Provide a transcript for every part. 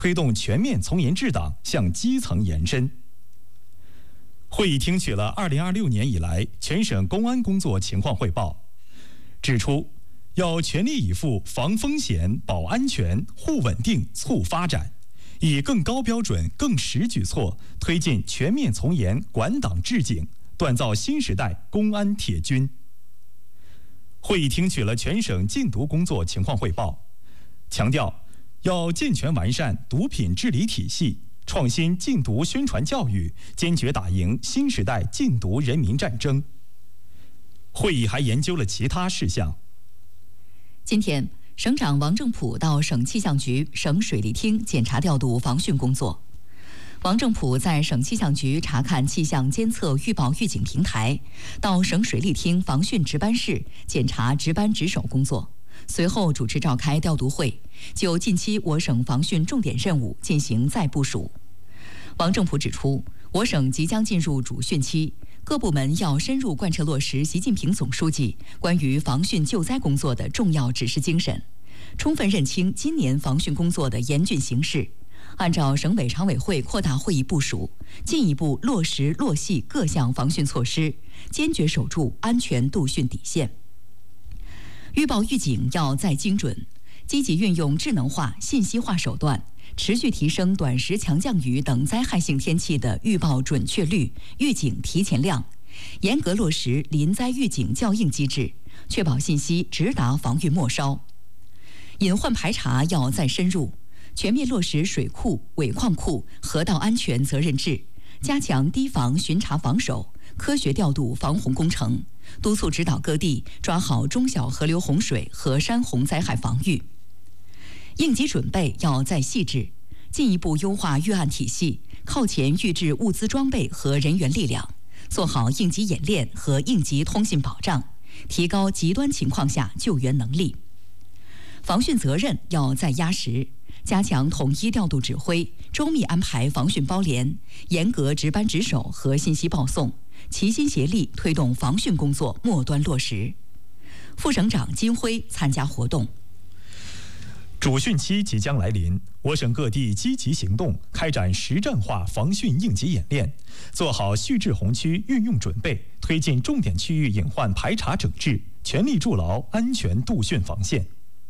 推动全面从严治党向基层延伸。会议听取了2026年以来全省公安工作情况汇报，指出要全力以赴防风险、保安全、护稳定、促发展，以更高标准、更实举措推进全面从严管党治警，锻造新时代公安铁军。会议听取了全省禁毒工作情况汇报，强调要健全完善毒品治理体系，创新禁毒宣传教育，坚决打赢新时代禁毒人民战争。会议还研究了其他事项。 今天，省长王正普到省气象局、省水利厅检查调度防汛工作。王正普在省气象局查看气象监测预报预警平台，到省水利厅防汛值班室检查值班值守工作。随后主持召开调度会，就近期我省防汛重点任务进行再部署。王正普指出，我省即将进入主汛期，各部门要深入贯彻落实习近平总书记关于防汛救灾工作的重要指示精神，充分认清今年防汛工作的严峻形势，按照省委常委会扩大会议部署，进一步落实落细各项防汛措施，坚决守住安全度汛底线。预报预警要再精准，积极运用智能化、信息化手段，持续提升短时强降雨等灾害性天气的预报准确率、预警提前量，严格落实临灾预警校应机制，确保信息直达防御末梢。隐患排查要再深入，全面落实水库、尾矿库、河道安全责任制，加强堤防巡查防守，科学调度防洪工程，督促指导各地抓好中小河流洪水和山洪灾害防御。应急准备要再细致，进一步优化预案体系，靠前预置物资装备和人员力量，做好应急演练和应急通信保障，提高极端情况下救援能力。防汛责任要再压实，加强统一调度指挥，周密安排防汛包联，严格值班值守和信息报送，齐心协力推动防汛工作末端落实。副省长金辉参加活动。 主汛期即将来临，我省各地积极行动，开展实战化防汛应急演练，做好蓄滞洪区运用准备，推进重点区域隐患排查整治，全力筑牢安全度汛防线。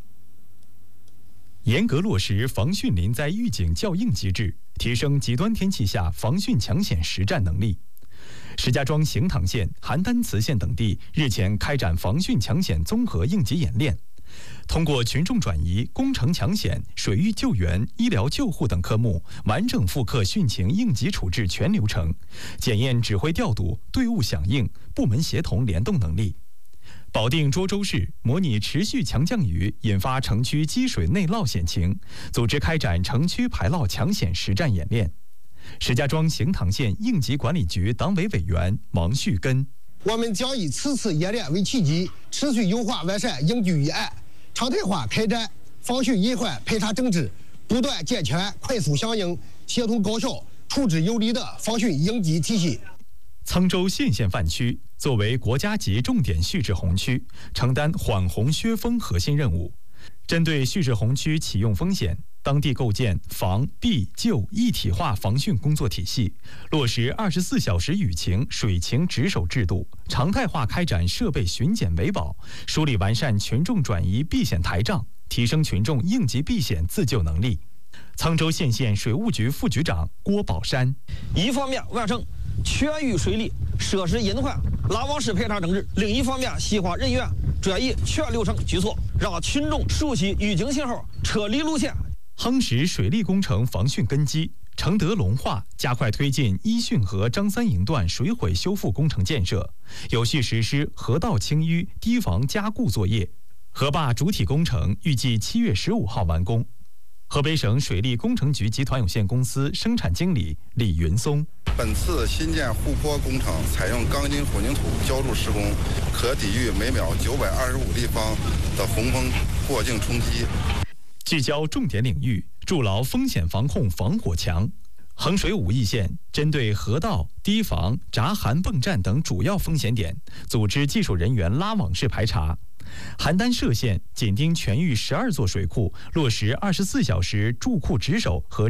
严格落实防汛临灾预警校应机制，提升极端天气下防汛抢险实战能力。石家庄行塘县、邯郸磁县等地日前开展防汛抢险综合应急演练，通过群众转移、工程抢险、水域救援、医疗救护等科目，完整复刻汛情应急处置全流程，检验指挥调度、队伍响应、部门协同联动能力。保定涿州市模拟持续强降雨引发城区积水内涝险情，组织开展城区排涝抢险实战演练。石家庄行塘县应急管理局党委委员王旭根： 我们将以此次演练为契机，持续优化完善应急预案，常态化开展防汛隐患排查整治，不断健全快速响应、协同高效、处置有力的防汛应急体系。 沧州县县范区作为国家级重点蓄滞洪区，承担缓洪削峰核心任务。针对蓄滞洪区启用风险，当地构建防避救一体化防汛工作体系，落实24小时雨情、水情值守制度，常态化开展设备巡检维保，梳理完善群众转移避险台账，提升群众应急避险自救能力。沧州县县水务局副局长郭宝山： 一方面完成全域水利设施隐患拉网式排查整治，另一方面细化人员转移全流程举措，让群众熟悉预警信号、撤离路线， 夯实水利工程防汛根基。承德龙化加快推进伊汛河张三营段水毁修复工程建设，有序实施河道清淤、堤防加固作业。河坝主体工程预计7月15号完工。河北省水利工程局集团有限公司生产经理李云松： 本次新建护坡工程采用钢筋混凝土浇筑施工，可抵御每秒925立方的洪峰过境冲击。 聚焦重点领域，筑牢风险防控防火墙。衡水武义县针对河道、堤防、闸涵泵站等主要风险点，组织技术人员拉网式排查， 邯郸歙县紧盯全域12座水库，落实24小时驻库值守和